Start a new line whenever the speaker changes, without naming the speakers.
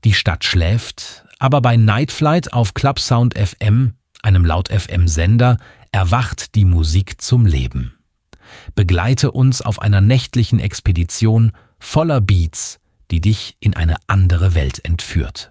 Die Stadt schläft, aber bei Night Flight auf Clubsound FM, einem Laut-FM-Sender, erwacht die Musik zum Leben. Begleite uns auf einer nächtlichen Expedition voller Beats, die dich in eine andere Welt entführt.